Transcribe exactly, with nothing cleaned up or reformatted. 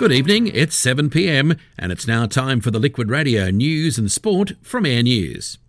Good evening, it's seven p m and it's now time for the Liquid Radio news and sport from Air News.